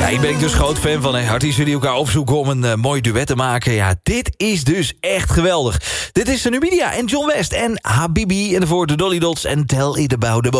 Ja, hier ben ik dus groot fan van. Artiesten die elkaar opzoeken om een mooi duet te maken. Ja, dit is dus echt geweldig. Dit is Nubidia en John West en Habibi. En daarvoor de Dolly Dots en Tell It About the Boy.